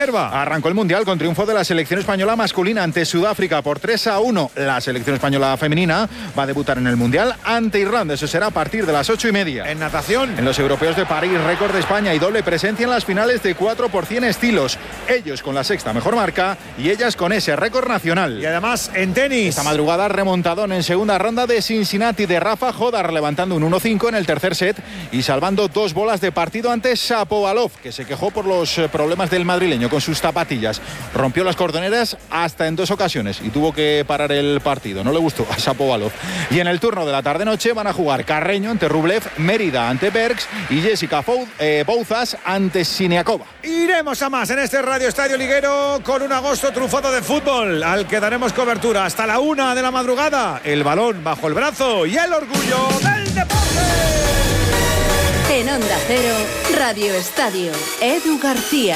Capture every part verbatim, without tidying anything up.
Arrancó el Mundial con triunfo de la selección española masculina ante Sudáfrica por tres a uno. La selección española femenina va a debutar en el Mundial ante Irlanda. Eso será a partir de las ocho y media. En natación, en los europeos de París, récord de España y doble presencia en las finales de cuatro por cien estilos. Ellos con la sexta mejor marca y ellas con ese récord nacional. Y además en tenis. Esta madrugada remontadón en segunda ronda de Cincinnati de Rafa Jodar, levantando un uno cinco en el tercer set y salvando dos bolas de partido ante Shapovalov, que se quejó por los problemas del madrileño con sus zapatillas. Rompió las cordoneras hasta en dos ocasiones y tuvo que parar el partido. No le gustó a Shapovalov. Y en el turno de la tarde-noche van a jugar Carreño ante Rublev, Mérida ante Bergs y Jessica Fou, eh, Bouzas ante Siniakova. Iremos a más en este Radio Estadio Liguero con un agosto trufado de fútbol al que daremos cobertura hasta la una de la madrugada. El balón bajo el brazo y el orgullo del deporte. En Onda Cero, Radio Estadio, Edu García.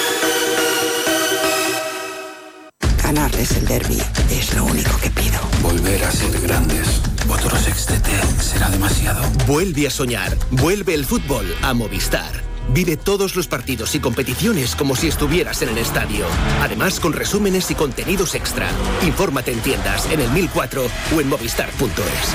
Ganar es el derbi, es lo único que pido. Volver a ser grandes. Otro sextete será demasiado. Vuelve a soñar. Vuelve el fútbol a Movistar. Vive todos los partidos y competiciones como si estuvieras en el estadio. Además, con resúmenes y contenidos extra. Infórmate en tiendas, en el mil cuatro o en movistar punto es.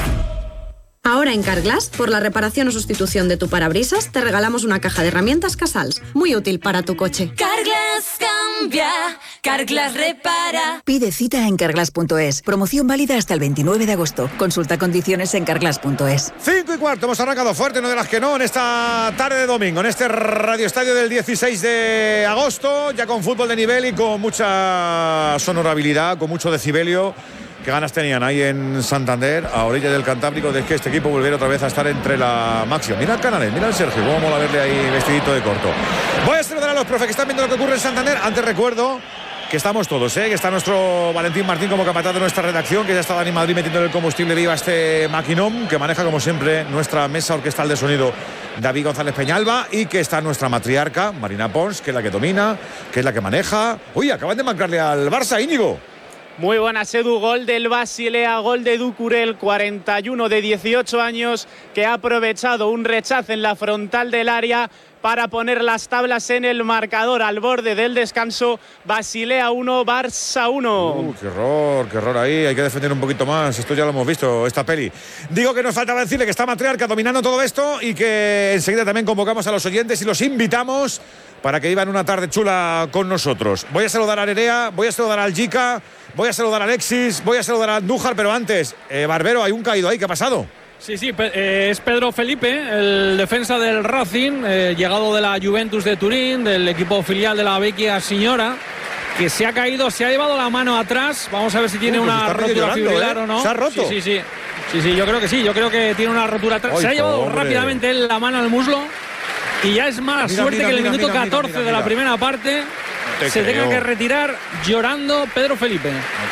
Ahora en Carglass, por la reparación o sustitución de tu parabrisas, te regalamos una caja de herramientas Casals, muy útil para tu coche. Carglass cambia, Carglass repara. Pide cita en carglass punto es. Promoción válida hasta el veintinueve de agosto. Consulta condiciones en carglass punto es. Cinco y cuarto, hemos arrancado fuerte, no de las que no, en esta tarde de domingo, en este Radio Estadio del dieciséis de agosto, ya con fútbol de nivel y con mucha sonorabilidad, con mucho decibelio. Qué ganas tenían ahí en Santander, a orilla del Cantábrico, de que este equipo volviera otra vez a estar entre la máxima. Mira el Canales, mira el Sergio, cómo mola verle ahí vestidito de corto. Voy a saludar a los profes que están viendo lo que ocurre en Santander. Antes recuerdo que estamos todos, ¿eh? Que está nuestro Valentín Martín como capataz de nuestra redacción, que ya está Dani Madrid metiendo el combustible viva a este maquinón, que maneja como siempre nuestra mesa orquestal de sonido David González Peñalba, y que está nuestra matriarca Marina Pons, que es la que domina, que es la que maneja. Uy, acaban de marcarle al Barça, Íñigo. Muy buenas, Edu. Gol del Basilea, gol de Ducurel, cuarenta y uno de dieciocho años, que ha aprovechado un rechazo en la frontal del área para poner las tablas en el marcador al borde del descanso. Basilea uno, Barça uno. Uh, qué horror, qué horror ahí. Hay que defender un poquito más. Esto ya lo hemos visto, esta peli. Digo que nos faltaba decirle que está Matriarca dominando todo esto y que enseguida también convocamos a los oyentes y los invitamos para que vivan una tarde chula con nosotros. Voy a saludar a Nerea, voy a saludar al Jica, voy a saludar a Alexis, voy a saludar a Andújar, pero antes, eh, Barbero, hay un caído ahí, ¿qué ha pasado? Sí, sí, eh, es Pedro Felipe, el defensa del Racing, eh, llegado de la Juventus de Turín, del equipo filial de la Vecchia Signora, que se ha caído, se ha llevado la mano atrás. Vamos a ver si tiene uh, pues una rotura llorando, fibrilar, ¿eh? O no. ¿Se ha roto? Sí, sí, sí. Sí, sí, yo creo que sí, yo creo que tiene una rotura atrás. Ay, se ha llevado pobre. rápidamente él la mano al muslo. Y ya es mala mira, suerte mira, que en el minuto mira, catorce mira, mira, mira. de la primera parte no se creo. tenga que retirar llorando Pedro Felipe.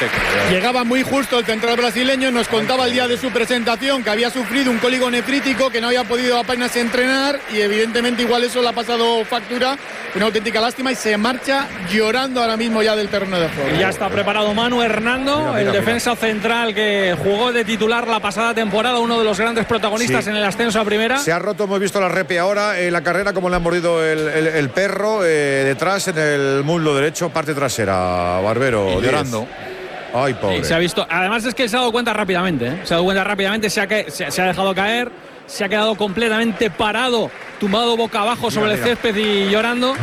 No Llegaba muy justo el central brasileño, nos contaba el día de su presentación que había sufrido un cólico nefrítico, que no había podido apenas entrenar y evidentemente igual eso le ha pasado factura. Una auténtica lástima y se marcha llorando ahora mismo ya del terreno de juego. Y ya está preparado Manu Hernando, mira, mira, el defensa mira. central que jugó de titular la pasada temporada, uno de los grandes protagonistas sí. en el ascenso a primera. Se ha roto, hemos visto la repe ahora, en la carrera como le ha mordido el, el, el perro, eh, detrás en el muslo derecho, parte trasera, Barbero, y llorando. Ay, pobre. Sí, se ha visto. Además es que se ha dado cuenta rápidamente, ¿eh? Se ha dado cuenta rápidamente, se ha, se, se ha dejado caer, se ha quedado completamente parado, tumbado boca abajo sobre mira, el mira. césped y llorando.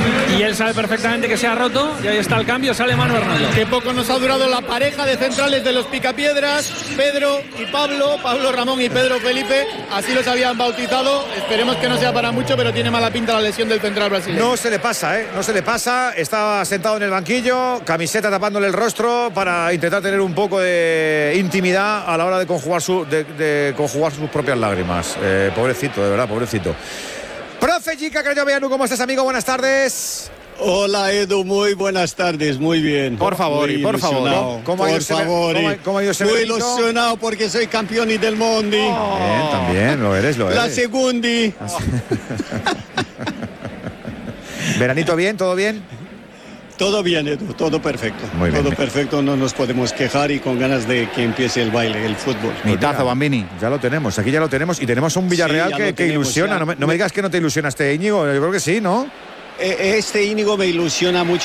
Y él sabe perfectamente que se ha roto. Y ahí está el cambio, sale Manu Hernando. Qué poco nos ha durado la pareja de centrales de los Picapiedras, Pedro y Pablo, Pablo Ramón y Pedro Felipe. Así los habían bautizado. Esperemos que no sea para mucho, pero tiene mala pinta la lesión del central brasileño. No se le pasa, ¿eh? No se le pasa. Está sentado en el banquillo, camiseta tapándole el rostro para intentar tener un poco de intimidad a la hora de conjugar, su, de, de conjugar sus propias lágrimas. Eh, pobrecito, de verdad, pobrecito. Profe Jica Crayoveanu, ¿cómo estás, amigo? Buenas tardes. Hola, Edu, muy buenas tardes, muy bien. Por favor, muy y por favor, ¿no? ¿Cómo por ha ido favor, ¿cómo, cómo ha ido muy ilusionado porque soy campeón del mundo. Oh. Bien, también, lo eres, lo eres. La segundi. ¿Veranito bien? ¿Todo bien? Todo bien, Edu, todo perfecto. Muy bien, todo bien. perfecto, no nos podemos quejar y con ganas de que empiece el baile, el fútbol. Mitazo, Bambini, ya lo tenemos, aquí ya lo tenemos y tenemos un Villarreal sí, que, que ilusiona. No me, no me digas que no te ilusiona este Íñigo, yo creo que sí, ¿no? Este Íñigo me ilusiona mucho.